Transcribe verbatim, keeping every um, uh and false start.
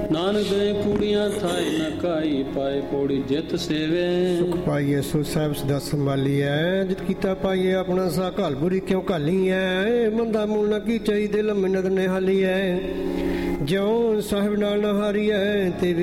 ਨਾਨਕ ਦੇ ਕੂੜੀਆਂ ਥਾਈ ਨ ਕਾਈ ਪਾਏ ਪੌੜੀ ਜਿਤ ਸੇਵੇ। ਸੁਖ ਪਾਈਏ ਸੋ ਸਾਹਿਬ ਸਦਾ ਸੰਭਾਲੀਐ ਜਿਤ ਕੀਤਾ ਪਾਈਏ ਆਪਣਾ ਸਾ ਘਾਲ ਬੁਰੀ ਕਿਉਂ ਘਾਲੀਐ। ਮੰਦਾ ਮੂਲ ਨ ਕੀ ਚਾਹੀ ਦਿਲ ਮਿੰਨਤ ਨਿਹਾਲੀਐ ਜਿਉ ਸਾਹਿਬ ਨਾਲ ਨ ਹਾਰੀਐ ਤੇ